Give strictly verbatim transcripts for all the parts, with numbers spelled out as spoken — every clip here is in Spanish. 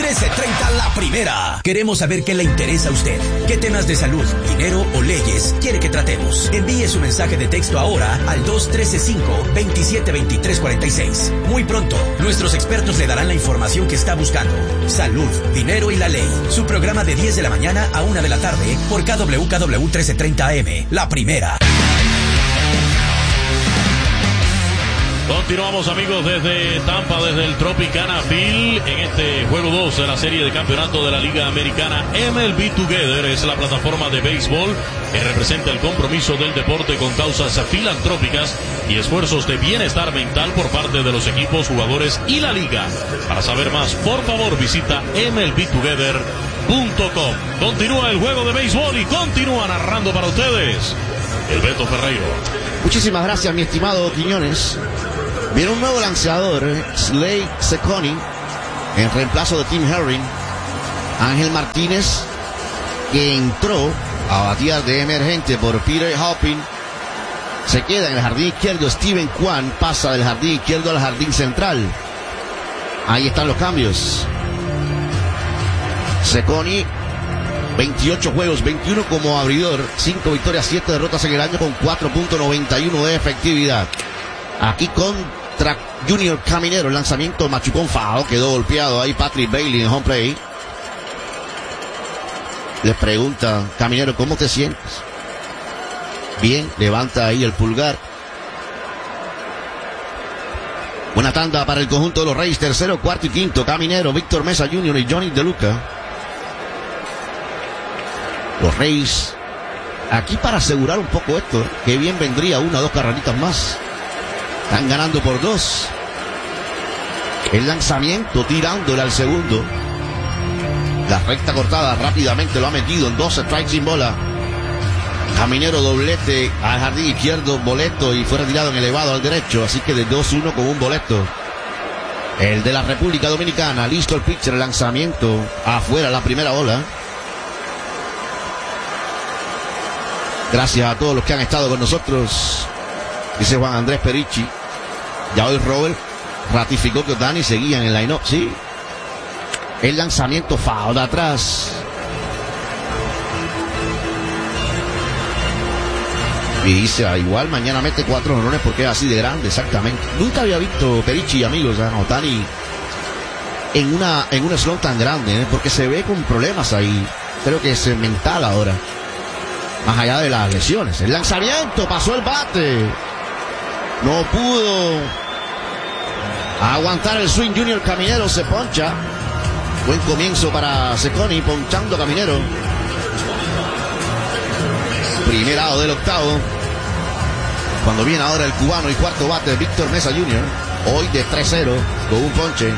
trece treinta La Primera. Queremos saber qué le interesa a usted. ¿Qué temas de salud, dinero o leyes quiere que tratemos? Envíe su mensaje de texto ahora al dos uno tres cinco, veintisiete veintitrés cuarenta y seis. Muy pronto, nuestros expertos le darán la información que está buscando. Salud, dinero y la ley. Su programa de diez de la mañana a una de la tarde por K W K W trece treinta A M. La Primera. Continuamos, amigos, desde Tampa, desde el Tropicana Field, en este juego dos de la serie de campeonato de la Liga Americana. M L B Together es la plataforma de béisbol que representa el compromiso del deporte con causas filantrópicas y esfuerzos de bienestar mental por parte de los equipos, jugadores y la liga. Para saber más, por favor, visita M L B together punto com. Continúa el juego de béisbol y continúa narrando para ustedes el Beto Ferreiro. Muchísimas gracias, mi estimado Quiñones. Viene un nuevo lanzador, Slade Cecconi, en reemplazo de Tim Herring. Ángel Martínez, que entró a batear de emergente por Peter Hopping, se queda en el jardín izquierdo. Steven Kwan pasa del jardín izquierdo al jardín central. Ahí están los cambios. Cecconi, veintiocho juegos, veintiuno como abridor, cinco victorias, siete derrotas en el año con cuatro punto noventa y uno de efectividad. Aquí contra Junior Caminero, el lanzamiento machucón foul, quedó golpeado ahí Patrick Bailey en home play. Les pregunta Caminero, ¿cómo te sientes? Bien, levanta ahí el pulgar. Buena tanda para el conjunto de los Reyes, tercero, cuarto y quinto. Caminero, Víctor Mesa junior y Johnny De Luca. Los Reyes aquí para asegurar un poco esto, que bien vendría una o dos carreritas más. Están ganando por dos. El lanzamiento tirándole al segundo. La recta cortada rápidamente lo ha metido en dos strikes sin bola. Caminero doblete al jardín izquierdo, boleto, y fue retirado en elevado al derecho, así que de dos uno con un boleto. El de la República Dominicana, listo el pitcher, el lanzamiento afuera, la primera bola. Gracias a todos los que han estado con nosotros, dice Juan Andrés Perichi. Ya hoy Robert ratificó que Otani seguía en el line-up, sí. El lanzamiento foul de atrás. Y dice, ah, igual mañana mete cuatro honrones porque es así de grande, exactamente. Nunca había visto, Perichi, amigos, a Otani en una en un slot tan grande, ¿eh? Porque se ve con problemas ahí. Creo que es mental ahora, más allá de las lesiones. El lanzamiento, pasó el bate, no pudo aguantar el swing. Junior Caminero se poncha. Buen comienzo para Cecconi, ponchando a Caminero. Primer lado del octavo, cuando viene ahora el cubano y cuarto bate Víctor Mesa junior, hoy de tres cero con un ponche.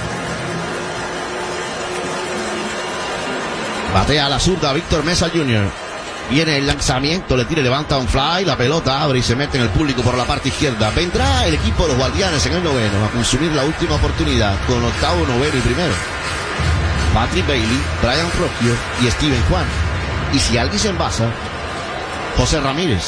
Batea a la zurda Víctor Mesa junior Viene el lanzamiento, le tira, levanta un fly, la pelota abre y se mete en el público por la parte izquierda. Vendrá el equipo de los Guardianes en el noveno a consumir la última oportunidad con octavo, noveno y primero. Patrick Bailey, Brian Rocchio y Steven Kwan. Y si alguien se envasa, José Ramírez.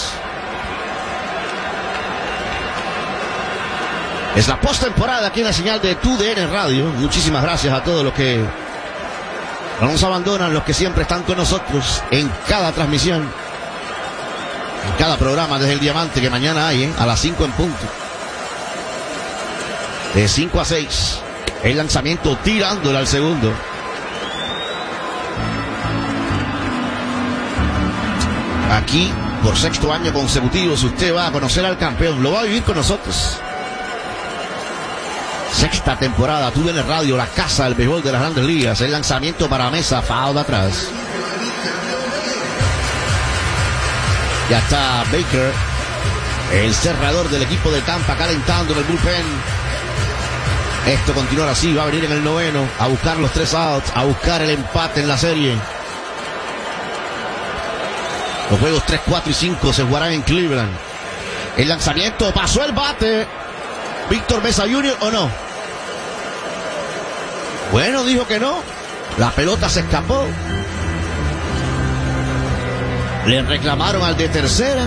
Es la postemporada aquí en la señal de T U D N Radio. Muchísimas gracias a todos los que no nos abandonan, los que siempre están con nosotros en cada transmisión, en cada programa desde el Diamante, que mañana hay, ¿eh? A las cinco en punto. De cinco a seis. El lanzamiento tirándole al segundo. Aquí, por sexto año consecutivo, si usted va a conocer al campeón, lo va a vivir con nosotros. Sexta temporada, T U D N Radio, la casa del béisbol de las Grandes Ligas. El lanzamiento para Mesa, foul de atrás. Ya está Baker, el cerrador del equipo de Tampa, calentando en el bullpen. Esto continuará así, va a venir en el noveno a buscar los tres outs, a buscar el empate en la serie. Los juegos tres, cuatro y cinco se jugarán en Cleveland. El lanzamiento, pasó el bate Víctor Mesa junior o no. Bueno, dijo que no. La pelota se escapó. Le reclamaron al de tercera,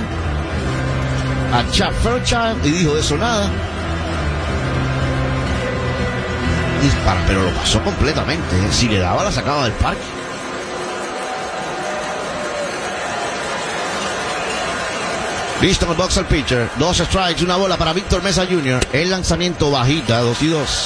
a Chad Fairchild, y dijo de eso nada. dispara, pero lo pasó completamente. ¿eh? Si le daba, la sacaba del parque. Listo en el box al pitcher. Dos strikes, una bola para Víctor Mesa junior El lanzamiento bajita, dos y dos.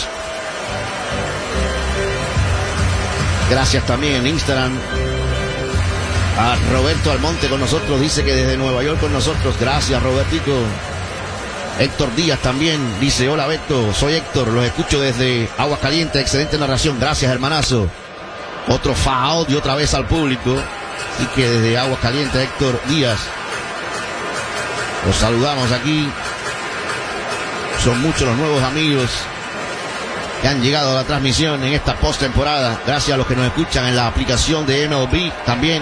Gracias también en Instagram a Roberto Almonte con nosotros. Dice que desde Nueva York con nosotros. Gracias, Robertico. Héctor Díaz también dice: hola Beto, soy Héctor, los escucho desde Aguascalientes, excelente narración, gracias hermanazo. Otro foul y otra vez al público. Así que desde Aguascalientes, Héctor Díaz, los saludamos aquí. Son muchos los nuevos amigos que han llegado a la transmisión en esta postemporada. Gracias a los que nos escuchan en la aplicación de M L B también.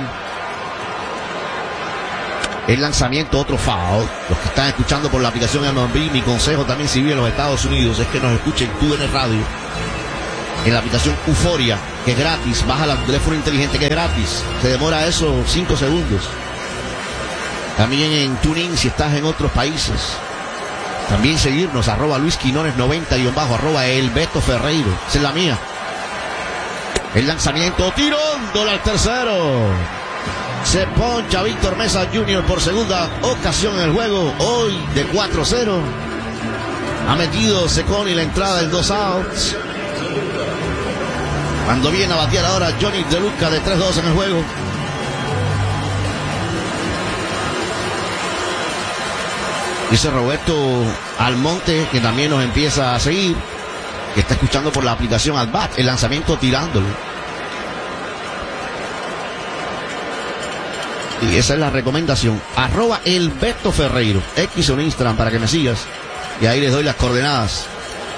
El lanzamiento, otro foul. Los que están escuchando por la aplicación M L B, mi consejo también, si viven en los Estados Unidos, es que nos escuchen T U D N Radio en la aplicación Euforia, que es gratis. Baja el teléfono inteligente, que es gratis. Se demora eso cinco segundos. También en TuneIn si estás en otros países. También seguirnos, arroba Luis Quinones noventa y bajo, arroba El Beto Ferreiro. Esa es la mía. El lanzamiento, tirón, dólar al tercero. Se poncha Víctor Mesa junior por segunda ocasión en el juego. Hoy de cuatro cero. Ha metido Seconi la entrada en dos outs. Cuando viene a batear ahora Johnny De Luca de tres dos en el juego. Dice Roberto Almonte, que también nos empieza a seguir, que está escuchando por la aplicación Adbat, el lanzamiento tirándolo. Y esa es la recomendación. Arroba El Beto Ferreiro. X en Instagram para que me sigas. Y ahí les doy las coordenadas.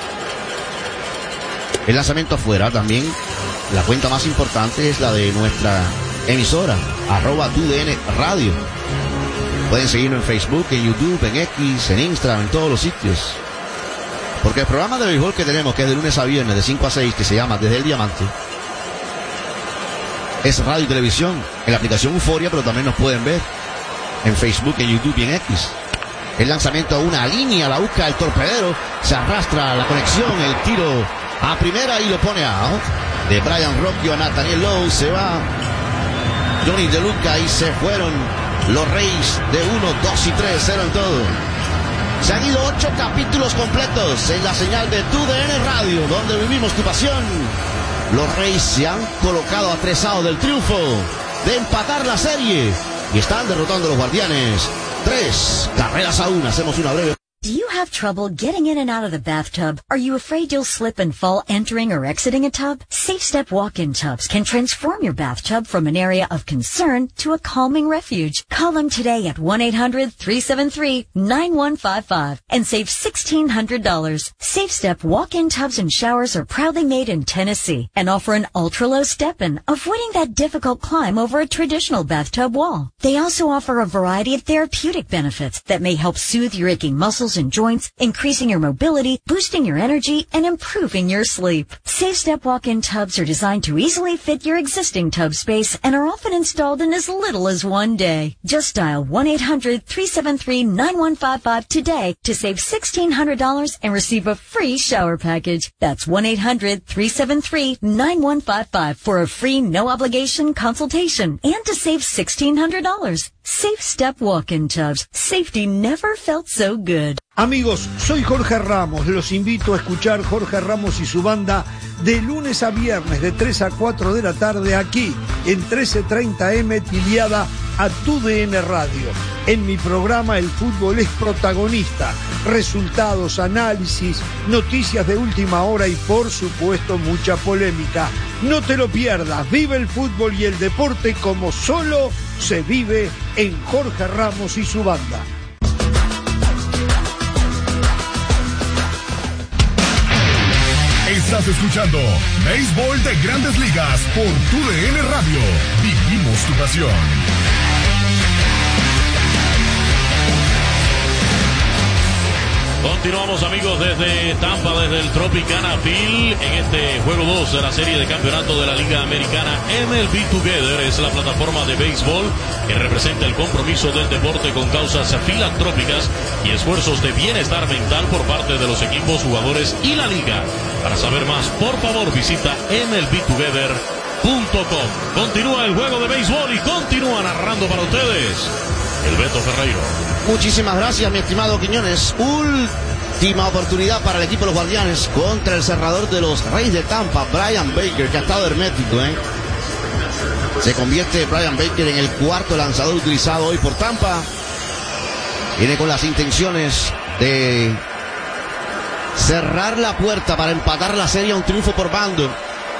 El lanzamiento afuera también. La cuenta más importante es la de nuestra emisora. Arroba T U D N Radio. Pueden seguirnos en Facebook, en YouTube, en X, en Instagram, en todos los sitios. Porque el programa de béisbol que tenemos, que es de lunes a viernes, de cinco a seis, que se llama Desde el Diamante, es radio y televisión, en la aplicación Euforia, pero también nos pueden ver en Facebook, en YouTube y en X. El lanzamiento a una línea, la busca el torpedero, se arrastra la conexión, el tiro a primera y lo pone out. De Brian Rocchio a Nathaniel Lowe, se va Johnny De Luca y se fueron los Reyes de uno, dos y tres, cero en todo. Se han ido ocho capítulos completos en la señal de T U D N Radio, donde vivimos tu pasión. Los Reyes se han colocado a tres outs del triunfo de empatar la serie y están derrotando a los Guardianes. Tres carreras a una. Hacemos una breve. Do you have trouble getting in and out of the bathtub? Are you afraid you'll slip and fall entering or exiting a tub? Safe Step walk-in tubs can transform your bathtub from an area of concern to a calming refuge. Call them today at one eight hundred, three seven three, nine one five five and save sixteen hundred dollars. Safe Step walk-in tubs and showers are proudly made in Tennessee and offer an ultra-low step-in, avoiding that difficult climb over a traditional bathtub wall. They also offer a variety of therapeutic benefits that may help soothe your aching muscles and joints, increasing your mobility, boosting your energy, and improving your sleep. Safe Step walk-in tubs are designed to easily fit your existing tub space and are often installed in as little as one day. Just dial one eight hundred, three seven three, nine one five five today to save sixteen hundred dollars and receive a free shower package. That's one eight hundred, three seven three, nine one five five for a free no-obligation consultation and to save sixteen hundred dollars. Safe Step walk-in tubs. Safety never felt so good. Amigos, soy Jorge Ramos. Los invito a escuchar Jorge Ramos y su banda de lunes a viernes de tres a cuatro de la tarde aquí en trece treinta eme tiliada a T U D N Radio. En mi programa el fútbol es protagonista. Resultados, análisis, noticias de última hora y por supuesto mucha polémica. No te lo pierdas. Vive el fútbol y el deporte como solo se vive en Jorge Ramos y su banda. Estás escuchando Béisbol de Grandes Ligas por T U D N Radio. Vivimos tu pasión. Continuamos, amigos, desde Tampa, desde el Tropicana Field, en este juego dos de la serie de campeonato de la Liga Americana M L B Together. Es la plataforma de béisbol que representa el compromiso del deporte con causas filantrópicas y esfuerzos de bienestar mental por parte de los equipos, jugadores y la liga. Para saber más, por favor, visita M L B together punto com. Continúa el juego de béisbol y continúa narrando para ustedes el Beto Ferreiro. Muchísimas gracias, mi estimado Quiñones. Última oportunidad para el equipo de los Guardianes contra el cerrador de los Reyes de Tampa, Brian Baker, que ha estado hermético, ¿eh? Se convierte Brian Baker en el cuarto lanzador utilizado hoy por Tampa. Viene con las intenciones de cerrar la puerta para empatar la serie a un triunfo por bando.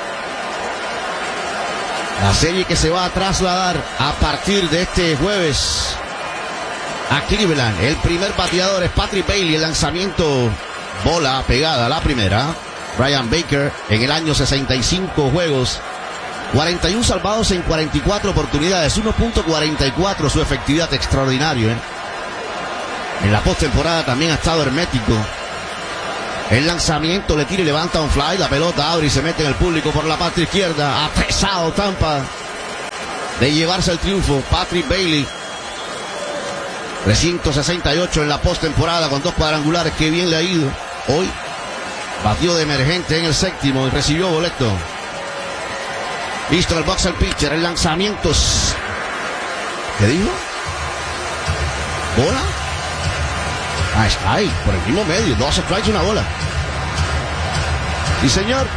La serie que se va a trasladar a partir de este jueves a Cleveland. El primer bateador es Patrick Bailey. El lanzamiento, bola pegada a la primera. Brian Baker en el año sesenta y cinco juegos, cuarenta y uno salvados en cuarenta y cuatro oportunidades, uno punto cuarenta y cuatro su efectividad, extraordinario, ¿eh? En la postemporada también ha estado hermético. El lanzamiento le tira y levanta un fly, la pelota abre y se mete en el público por la parte izquierda. Apresado Tampa de llevarse el triunfo. Patrick Bailey, trescientos sesenta y ocho en la postemporada con dos cuadrangulares, que bien le ha ido. Hoy batió de emergente en el séptimo y recibió boleto. Listo el box, el pitcher, el lanzamiento. ¿Qué dijo? ¿Bola? Ah, está ahí, por el mismo medio, dos strikes, una bola. Sí, señor.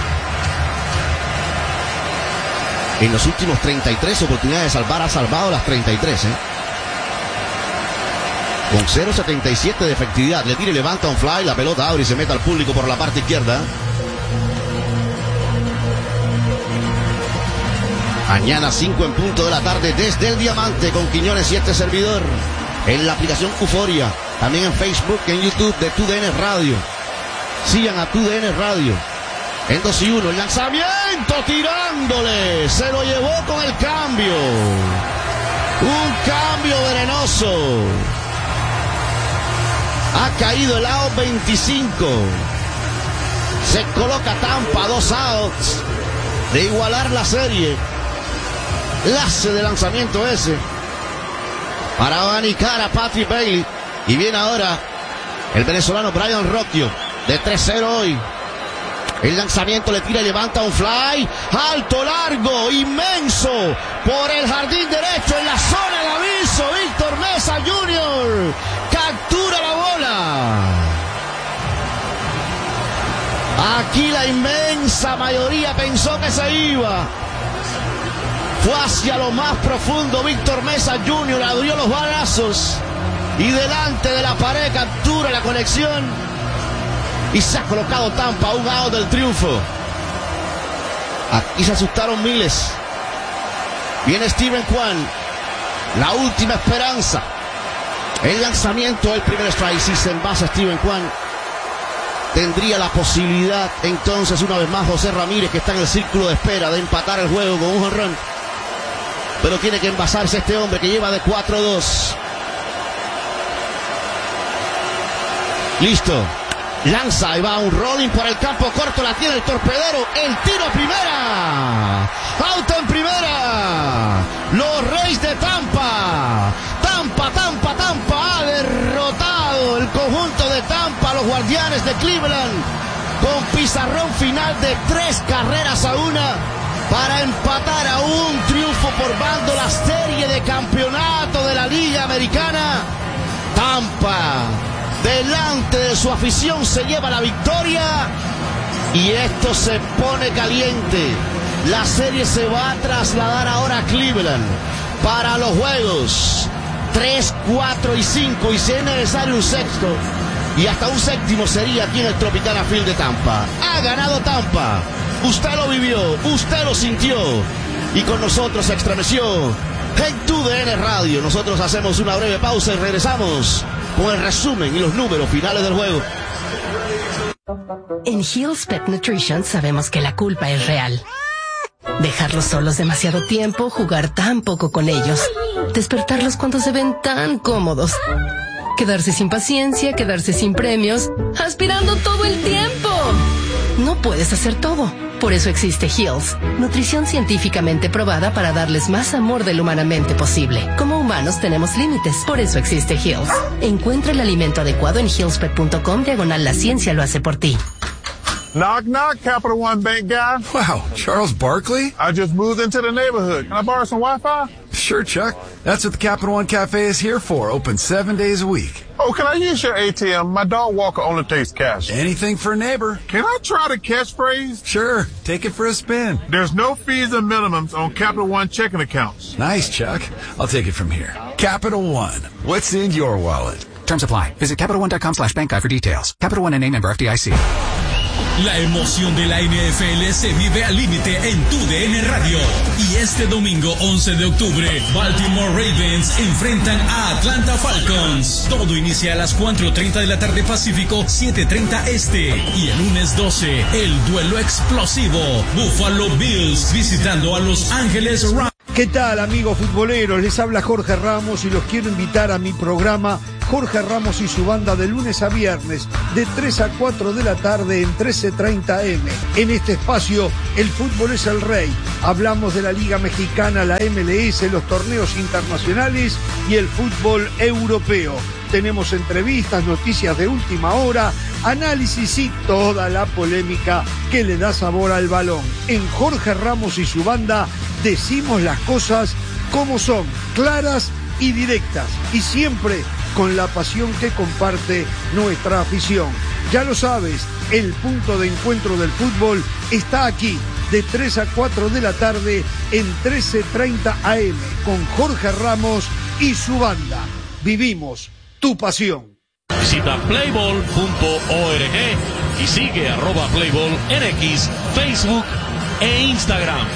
En los últimos treinta y tres oportunidades de salvar, ha salvado las treinta y tres, ¿eh? Con cero punto setenta y siete de efectividad. Le tira y levanta un fly, la pelota abre y se mete al público por la parte izquierda. Mañana cinco en punto de la tarde desde el Diamante con Quiñones y este servidor. En la aplicación Euforia, también en Facebook, en YouTube de T U D N Radio. Sigan a T U D N Radio. En dos y uno, el lanzamiento tirándole. Se lo llevó con el cambio. Un cambio venenoso. Ha caído el out veinticinco. Se coloca Tampa, dos outs de igualar la serie. Clase de lanzamiento ese para abanicar a Patrick Bailey. Y viene ahora el venezolano Brian Rocchio, de tres cero hoy. El lanzamiento le tira y levanta un fly alto, largo, inmenso, por el jardín derecho, en la zona de aviso. Víctor Mesa junior captura la bola. Aquí la inmensa mayoría pensó que se iba. Fue hacia lo más profundo Víctor Mesa junior, abrió los brazos y delante de la pared captura la conexión y se ha colocado Tampa a un out del triunfo. Aquí se asustaron miles. Viene Steven Kwan, la última esperanza. El lanzamiento del primer strike. Si se envasa Steven Kwan, tendría la posibilidad entonces una vez más José Ramírez, que está en el círculo de espera, de empatar el juego con un jonrón. Pero tiene que envasarse este hombre que lleva de cuatro dos. Listo. Lanza y va un rolling por el campo corto. La tiene el torpedero. El tiro a primera. Auto en primera. Los Reyes de Tampa. Tampa, Tampa, Tampa. Ha derrotado el conjunto de Tampa a los Guardianes de Cleveland con pizarrón final de tres carreras a una, para empatar a un triunfo por bando la serie de campeonato de la Liga Americana. Tampa, delante de su afición, se lleva la victoria y esto se pone caliente. La serie se va a trasladar ahora a Cleveland para los juegos tres, cuatro y cinco, y si es necesario un sexto y hasta un séptimo sería aquí en el Tropicana Field de Tampa. Ha ganado Tampa. Usted lo vivió, usted lo sintió y con nosotros se estremeció. En T U D N Radio nosotros hacemos una breve pausa y regresamos con el resumen y los números finales del juego. En Hill's Pet Nutrition sabemos que la culpa es real. Dejarlos solos demasiado tiempo, jugar tan poco con ellos, despertarlos cuando se ven tan cómodos. Quedarse sin paciencia, quedarse sin premios, aspirando todo el tiempo. No puedes hacer todo. Por eso existe Hills, nutrición científicamente probada para darles más amor de lo humanamente posible. Como humanos tenemos límites, por eso existe Hills. Encuentra el alimento adecuado en hillspet punto com diagonal la ciencia lo hace por ti. Knock, knock, Capital One Bank guy. Wow, Charles Barkley? I just moved into the neighborhood. Can I borrow some Wi-Fi? Sure, Chuck. That's what the Capital One Cafe is here for, open seven days a week. Oh, can I use your A T M? My dog walker only takes cash. Anything for a neighbor. Can I try the catchphrase? Sure, take it for a spin. There's no fees and minimums on Capital One checking accounts. Nice, Chuck. I'll take it from here. Capital One. What's in your wallet? Terms apply. Visit Capital One dot com slash bank guide for details. Capital One N A member F D I C. La emoción de la N F L se vive al límite en tu D N Radio. Y este domingo once de octubre, Baltimore Ravens enfrentan a Atlanta Falcons. Todo inicia a las cuatro treinta de la tarde Pacífico, siete treinta Este. Y el lunes doce, el duelo explosivo. Buffalo Bills visitando a Los Ángeles Rams. ¿Qué tal, amigos futboleros? Les habla Jorge Ramos y los quiero invitar a mi programa Jorge Ramos y su banda de lunes a viernes de tres a cuatro de la tarde en trece treinta eme. En este espacio, el fútbol es el rey. Hablamos de la Liga Mexicana, la M L S, los torneos internacionales y el fútbol europeo. Tenemos entrevistas, noticias de última hora, análisis y toda la polémica que le da sabor al balón. En Jorge Ramos y su banda decimos las cosas como son, claras y directas, y siempre con la pasión que comparte nuestra afición. Ya lo sabes, el punto de encuentro del fútbol está aquí, de tres a cuatro de la tarde en trece treinta A M, con Jorge Ramos y su banda. Vivimos tu pasión. Visita playball punto org y sigue arroba playball en X, Facebook e Instagram.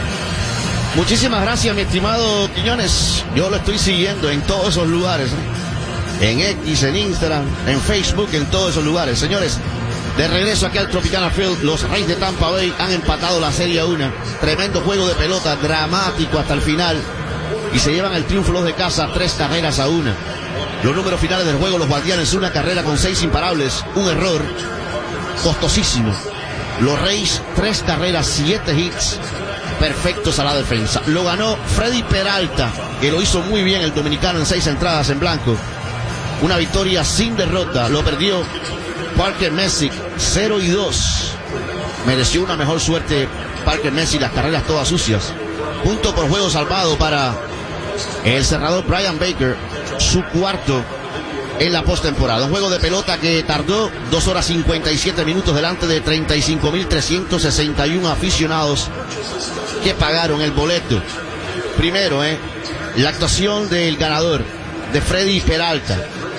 Muchísimas gracias, mi estimado Quiñones. Yo lo estoy siguiendo en todos esos lugares, ¿eh? En X, en Instagram, en Facebook, en todos esos lugares. Señores, de regreso aquí al Tropicana Field, los Rays de Tampa Bay han empatado la serie a una. Tremendo juego de pelota, dramático hasta el final. Y se llevan el triunfo los de casa, tres carreras a una. Los números finales del juego, los guardianes, una carrera con seis imparables, un error costosísimo. Los Rays, tres carreras, siete hits, perfectos a la defensa. Lo ganó Freddy Peralta, que lo hizo muy bien el dominicano en seis entradas en blanco. Una victoria sin derrota. Lo perdió Parker Messick, cero y dos. Mereció una mejor suerte Parker Messick, las carreras todas sucias. Punto por juego salvado para el cerrador Brian Baker, su cuarto en la postemporada. Un juego de pelota que tardó dos horas cincuenta y siete minutos delante de treinta y cinco mil trescientos sesenta y uno aficionados que pagaron el boleto. Primero, eh, la actuación del ganador, de Freddy Peralta,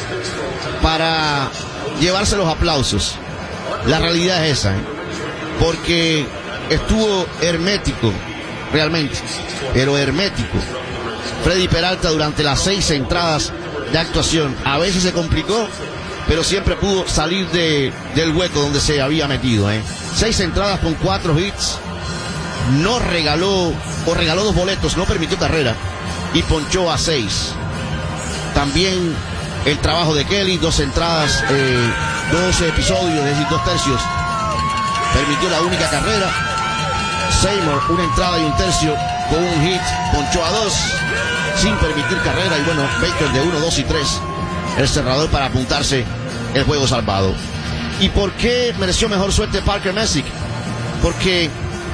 para llevarse los aplausos. La realidad es esa, ¿eh? Porque estuvo hermético, realmente, pero hermético. Freddy Peralta durante las seis entradas de actuación. A veces se complicó, pero siempre pudo salir de, del hueco donde se había metido, ¿eh? Seis entradas con cuatro hits. No regaló, o regaló dos boletos, no permitió carrera y ponchó a seis. También el trabajo de Kelly, dos entradas, eh, dos episodios, es decir, dos tercios. Permitió la única carrera. Seymour, una entrada y un tercio con un hit, ponchó a dos, sin permitir carrera. Y bueno, Baker de uno, dos y tres, el cerrador para apuntarse el juego salvado. ¿Y por qué mereció mejor suerte Parker Messick? Porque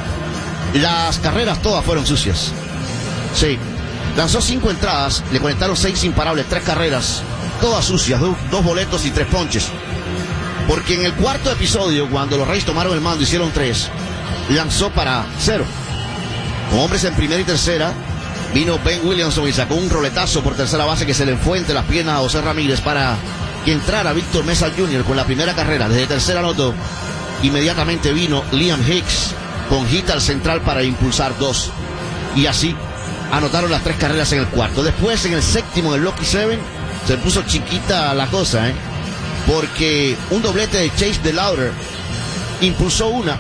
las carreras todas fueron sucias. Sí, lanzó cinco entradas, le conectaron seis imparables, tres carreras, todas sucias, do, dos boletos y tres ponches. Porque en el cuarto episodio, cuando los Rays tomaron el mando, hicieron tres, lanzó para cero. Con hombres en primera y tercera, vino Ben Williamson y sacó un roletazo por tercera base que se le fue entre las piernas a José Ramírez para que entrara Víctor Mesa junior con la primera carrera. Desde tercera anotó. Inmediatamente vino Liam Hicks con hit al central para impulsar dos. Y así anotaron las tres carreras en el cuarto. Después, en el séptimo, en el Lucky Seven, se puso chiquita la cosa, ¿eh? Porque un doblete de Chase DeLauder impulsó una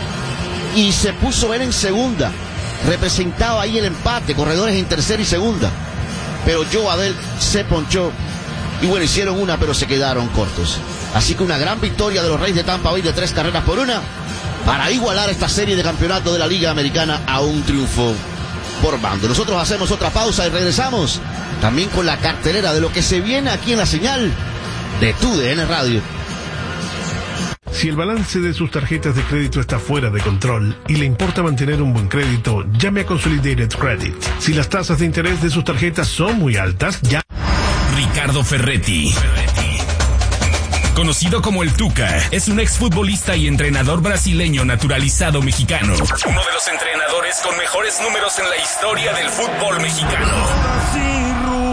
y se puso él en segunda. Representaba ahí el empate, corredores en tercera y segunda. Pero Joe Adell se ponchó Y bueno, hicieron una, pero se quedaron cortos. Así que una gran victoria de los Reyes de Tampa Bay de tres carreras por una para igualar esta serie de campeonato de la Liga Americana a un triunfo por bando. Nosotros hacemos otra pausa y regresamos también con la cartelera de lo que se viene aquí en la señal de Tu D N Radio. Si el balance de sus tarjetas de crédito está fuera de control y le importa mantener un buen crédito, llame a Consolidated Credit. Si las tasas de interés de sus tarjetas son muy altas, ya... Ricardo Ferretti, conocido como el Tuca, es un exfutbolista y entrenador brasileño naturalizado mexicano. Uno de los entrenadores con mejores números en la historia del fútbol mexicano.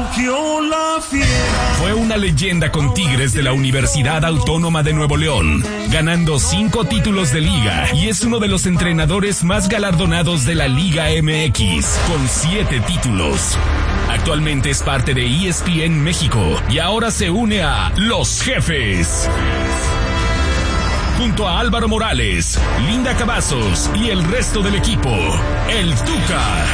Fue una leyenda con Tigres de la Universidad Autónoma de Nuevo León, ganando cinco títulos de liga, y es uno de los entrenadores más galardonados de la Liga M X, con siete títulos. Actualmente es parte de E S P N México y ahora se une a Los Jefes. Junto a Álvaro Morales, Linda Cavazos y el resto del equipo, el Tuca.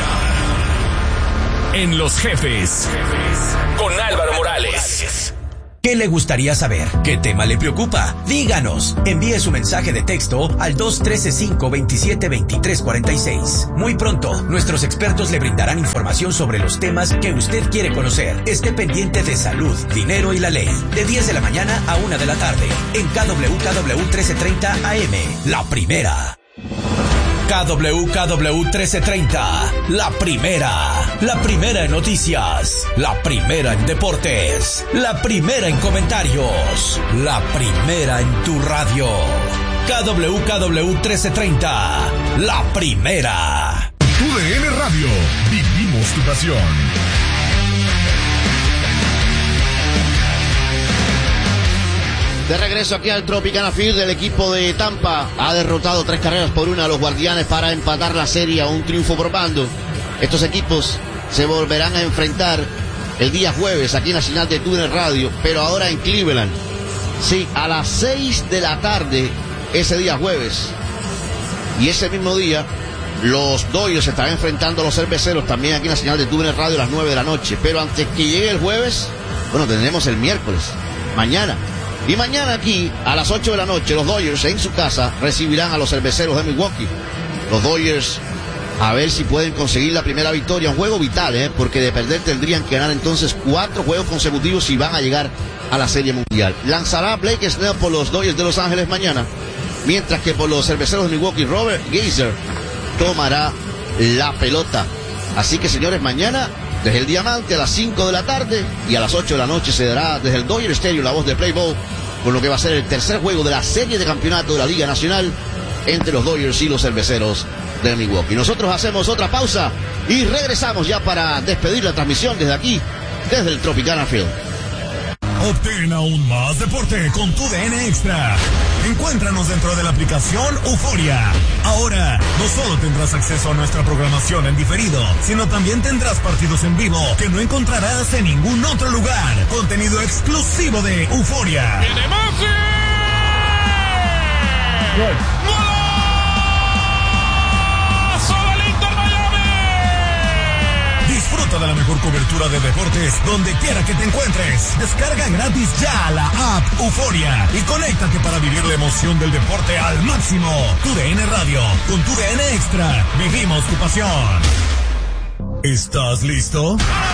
En Los Jefes, con Álvaro Morales. ¿Qué le gustaría saber? ¿Qué tema le preocupa? Díganos. Envíe su mensaje de texto al dos uno tres, cinco dos siete, dos tres cuatro seis. Muy pronto, nuestros expertos le brindarán información sobre los temas que usted quiere conocer. Esté pendiente de salud, dinero y la ley. De diez de la mañana a una de la tarde. En K W K W trece treinta A M. La primera. K W K W trece treinta, la primera, la primera en noticias, la primera en deportes, la primera en comentarios, la primera en tu radio. K W K W trece treinta, la primera. Tu D N Radio, vivimos tu pasión. De regreso aquí al Tropicana Field, el equipo de Tampa ha derrotado tres carreras por una a los Guardianes para empatar la serie a un triunfo por bando. Estos equipos se volverán a enfrentar el día jueves aquí en la señal de Tu D N Radio, pero ahora en Cleveland. Sí, a las seis de la tarde ese día jueves. Y ese mismo día los Dodgers se estarán enfrentando a los Cerveceros también aquí en la señal de Tu D N Radio a las nueve de la noche. Pero antes que llegue el jueves, bueno, tendremos el miércoles, mañana. Y mañana aquí, a las ocho de la noche, los Dodgers en su casa recibirán a los Cerveceros de Milwaukee. Los Dodgers, a ver si pueden conseguir la primera victoria. Un juego vital, ¿eh? Porque de perder tendrían que ganar entonces cuatro juegos consecutivos si van a llegar a la Serie Mundial. Lanzará Blake Snell por los Dodgers de Los Ángeles mañana, mientras que por los Cerveceros de Milwaukee, Robert Geiser tomará la pelota. Así que, señores, mañana, desde el Diamante a las cinco de la tarde y a las ocho de la noche se dará desde el Dodger Stadium la voz de Play Ball, con lo que va a ser el tercer juego de la serie de campeonato de la Liga Nacional entre los Dodgers y los Cerveceros de Milwaukee. Nosotros hacemos otra pausa y regresamos ya para despedir la transmisión desde aquí, desde el Tropicana Field. Obtén aún más deporte con Tu D N Extra. Encuéntranos dentro de la aplicación Euforia. Ahora, no solo tendrás acceso a nuestra programación en diferido, sino también tendrás partidos en vivo que no encontrarás en ningún otro lugar. Contenido exclusivo de Euforia. ¡Viene Maxi! Disfruta de la mejor cobertura de deportes donde quiera que te encuentres. Descarga gratis ya la app Euforia y conéctate para vivir la emoción del deporte al máximo. Tu D N Radio, con Tu D N Extra, vivimos tu pasión. ¿Estás listo?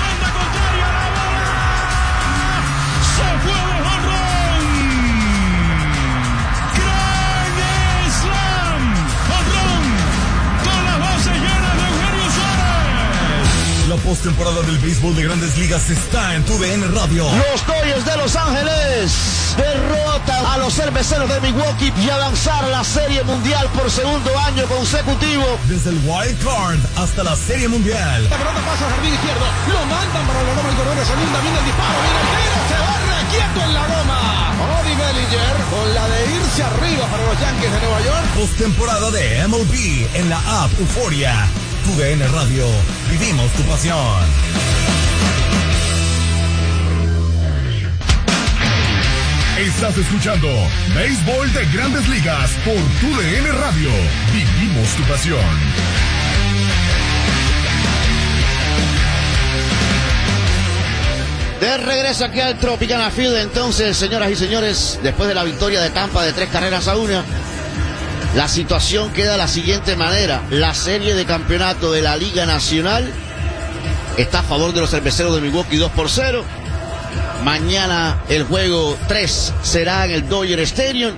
La postemporada del béisbol de Grandes Ligas está en Tu D N Radio. Los Dodgers de Los Ángeles derrotan a los Cerveceros de Milwaukee y avanzar a la Serie Mundial por segundo año consecutivo. Desde el Wild Card hasta la Serie Mundial. La pelota pasa al jardín izquierdo, lo mandan para la loma y corredor de segunda, viene el disparo, viene el tiro, se va requieto en la loma. Cody Bellinger con la de irse arriba para los Yankees de Nueva York. Postemporada de M L B en la app Euforia. Tu D N Radio, vivimos tu pasión. Estás escuchando Béisbol de Grandes Ligas por Tu D N Radio. Vivimos tu pasión. De regreso aquí al Tropicana Field, entonces, señoras y señores, después de la victoria de Tampa de tres carreras a una, la situación queda de la siguiente manera. La serie de campeonato de la Liga Nacional está a favor de los cerveceros de Milwaukee dos por cero. Mañana el juego tres será en el Dodger Stadium.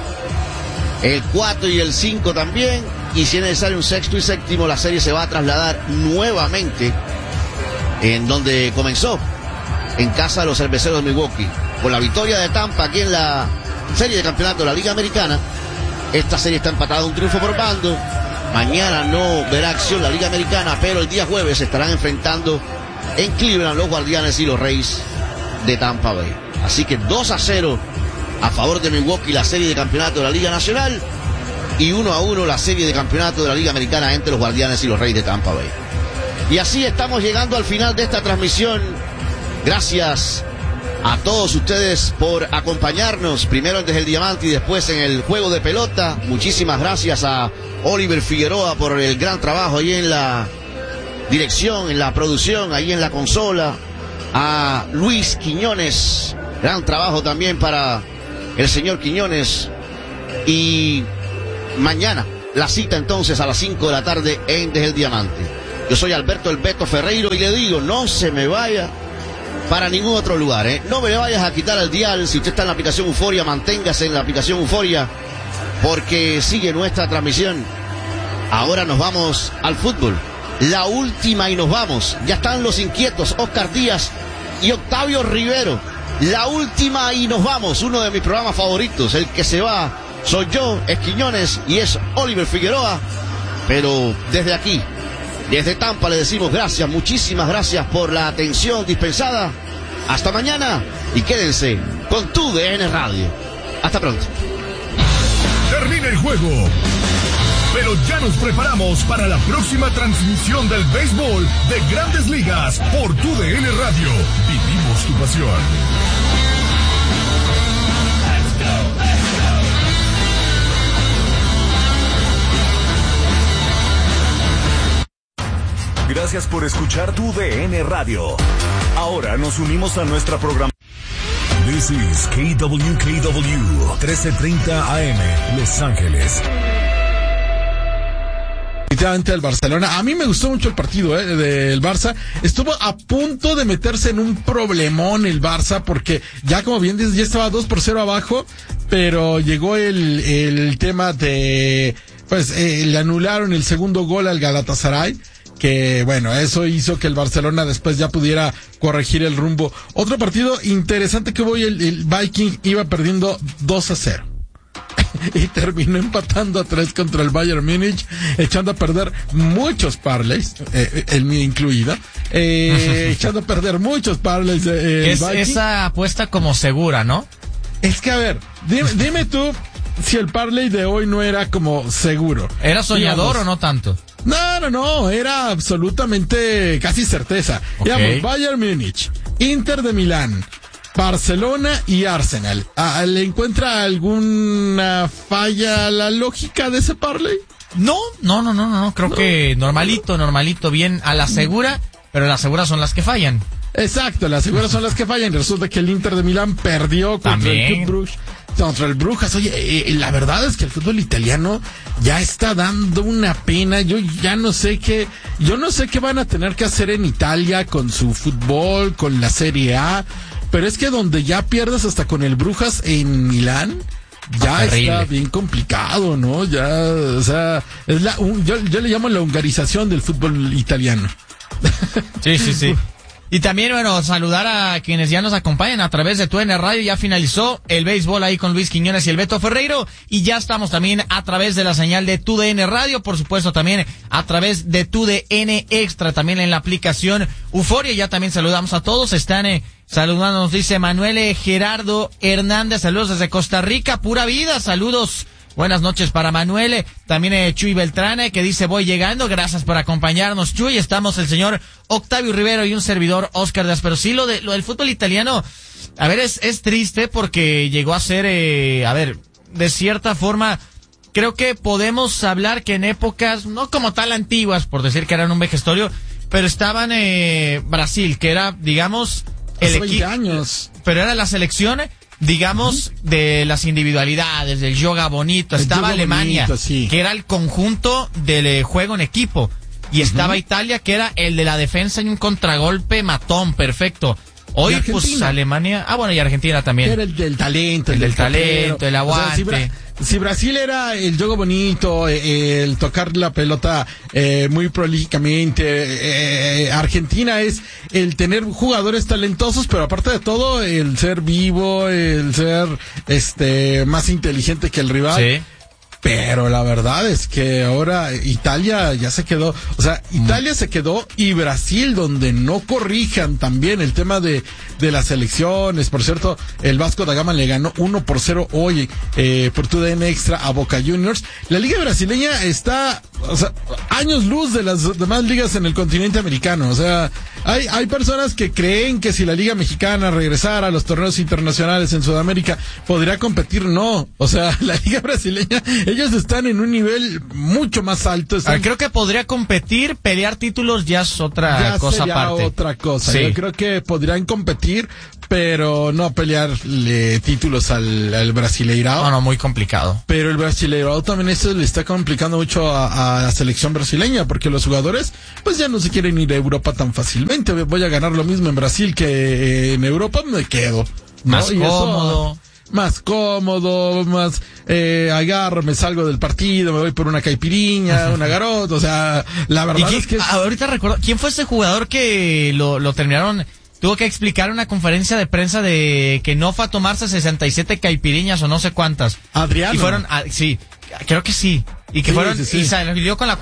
El cuatro y el cinco también. Y si es necesario un sexto y séptimo, la serie se va a trasladar nuevamente en donde comenzó, en casa de los cerveceros de Milwaukee. Con la victoria de Tampa aquí en la serie de campeonato de la Liga Americana, esta serie está empatada, un triunfo por bando. Mañana no verá acción la Liga Americana, pero el día jueves se estarán enfrentando en Cleveland los Guardianes y los Rays de Tampa Bay. Así que dos a cero a favor de Milwaukee la serie de campeonato de la Liga Nacional, y uno a uno la serie de campeonato de la Liga Americana entre los Guardianes y los Rays de Tampa Bay. Y así estamos llegando al final de esta transmisión. Gracias a todos ustedes por acompañarnos, primero desde el Diamante y después en el juego de pelota. Muchísimas gracias a Oliver Figueroa por el gran trabajo ahí en la dirección, en la producción, ahí en la consola. A Luis Quiñones, gran trabajo también para el señor Quiñones. Y mañana la cita entonces a las cinco de la tarde en Desde el Diamante. Yo soy Alberto El Beto Ferreiro y le digo, no se me vaya para ningún otro lugar, ¿eh? No me le vayas a quitar el dial. Si usted está en la aplicación Euforia, manténgase en la aplicación Euforia, porque sigue nuestra transmisión. Ahora nos vamos al fútbol. La última y nos vamos. Ya están los inquietos Oscar Díaz y Octavio Rivero. La última y nos vamos. Uno de mis programas favoritos. El que se va soy yo, es Quiñones y es Oliver Figueroa. Pero desde aquí, desde Tampa, le decimos gracias, muchísimas gracias por la atención dispensada. Hasta mañana y quédense con Tu D N Radio. Hasta pronto. Termina el juego, pero ya nos preparamos para la próxima transmisión del béisbol de Grandes Ligas por Tu D N Radio. Vivimos tu pasión. Gracias por escuchar Tu D N Radio. Ahora nos unimos a nuestra programación. This is K W K W trece treinta A M, Los Ángeles. Definitivamente el Barcelona. A mí me gustó mucho el partido eh, del Barça. Estuvo a punto de meterse en un problemón el Barça, porque ya como bien dices, ya estaba dos por cero abajo, pero llegó el, el tema de, pues, eh, le anularon el segundo gol al Galatasaray, que bueno, eso hizo que el Barcelona después ya pudiera corregir el rumbo. Otro partido interesante que hubo, el, el Viking iba perdiendo dos a cero. Y terminó empatando a tres contra el Bayern Múnich, echando a perder muchos parlays, eh, el mío incluido, eh, echando a perder muchos parlays. Eh, es Viking. Esa apuesta como segura, ¿no? Es que a ver, dime, dime tú si el parlay de hoy no era como seguro. ¿Era soñador, digamos, o no tanto? No, no, no, era absolutamente casi certeza. Okay. Digamos, Bayern Múnich, Inter de Milán, Barcelona y Arsenal. Ah, ¿le encuentra alguna falla a la lógica de ese parlay? No, no, no, no, no, creo no, que normalito, normalito, bien a la segura, pero las seguras son las que fallan. Exacto, las seguras son las que fallan. Resulta que el Inter de Milán perdió contra ¿También? el Club Brugge. Contra el Brujas. Oye, eh, la verdad es que el fútbol italiano ya está dando una pena. Yo ya no sé qué, yo no sé qué van a tener que hacer en Italia con su fútbol, con la Serie A, pero es que donde ya pierdes hasta con el Brujas en Milán, ya ah, está bien complicado, ¿no? Ya, o sea, es la, un, yo, yo le llamo la hungarización del fútbol italiano. Sí, sí, sí. Y también, bueno, saludar a quienes ya nos acompañan a través de Tu D N Radio. Ya finalizó el béisbol ahí con Luis Quiñones y el Beto Ferreiro. Y ya estamos también a través de la señal de Tu D N Radio. Por supuesto, también a través de Tu D N Extra, también en la aplicación Euforia. Ya también saludamos a todos. Están eh, saludando, nos dice Manuel eh, Gerardo Hernández. Saludos desde Costa Rica. Pura vida. Saludos. Buenas noches para Manuel, también eh, Chuy Beltrán, eh, que dice voy llegando, gracias por acompañarnos, Chuy. Estamos el señor Octavio Rivero y un servidor Oscar Díaz. Pero sí, lo de lo del fútbol italiano, a ver, es, es triste porque llegó a ser, eh, a ver, de cierta forma, creo que podemos hablar que en épocas, no como tal antiguas, por decir que eran un vejestorio, pero estaban eh, Brasil, que era, digamos, el equipo años. Pero era la selección, digamos, uh-huh. de las individualidades, del yoga bonito. El estaba Alemania, bonito, sí. que era el conjunto del juego en equipo. Y estaba uh-huh. Italia, que era el de la defensa y un contragolpe matón, perfecto. Hoy, pues, Alemania... Ah, bueno, y Argentina también. Era el del talento. El, el del talento, el aguante. O sea, si, Bra- si Brasil era el juego bonito, el tocar la pelota eh, muy prolíficamente, eh, Argentina es el tener jugadores talentosos, pero aparte de todo, el ser vivo, el ser este más inteligente que el rival. Sí. Pero la verdad es que ahora Italia ya se quedó, o sea, Italia mm. se quedó y Brasil, donde no corrijan también el tema de, de las elecciones. Por cierto, el Vasco da Gama le ganó uno por cero hoy eh, por tu D N Extra a Boca Juniors. La liga brasileña está, o sea, años luz de las demás ligas en el continente americano. O sea, hay, hay personas que creen que si la liga mexicana regresara a los torneos internacionales en Sudamérica podría competir. No, o sea, la liga brasileña, ellos están en un nivel mucho más alto. Están... Ah, creo que podría competir, pelear títulos ya es otra ya cosa sería aparte. otra cosa. Sí. Yo creo que podrían competir, pero no pelearle títulos al, al Brasileirao. No, no, muy complicado. Pero el Brasileirao también eso le está complicando mucho a, a la selección brasileña, porque los jugadores pues ya no se quieren ir a Europa tan fácilmente. Voy a ganar lo mismo en Brasil que en Europa, me quedo. Más ¿no? cómodo. Eso, más cómodo, más eh, agarro, me salgo del partido, me voy por una caipiriña, una garota, o sea, la verdad quién, es que... Es... Ahorita recuerdo, ¿quién fue ese jugador que lo, lo terminaron, tuvo que explicar en una conferencia de prensa de que no fue a tomarse sesenta y siete caipiriñas o no sé cuántas? Adriano. Y fueron, a, sí, creo que sí, y que sí, fueron, sí, sí. y salió con la